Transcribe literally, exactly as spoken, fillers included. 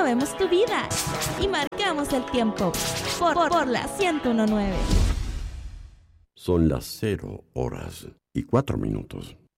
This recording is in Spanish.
movemos tu vida y marcamos el tiempo por, por, por la ciento uno punto nueve. Son las cero horas y cuatro minutos.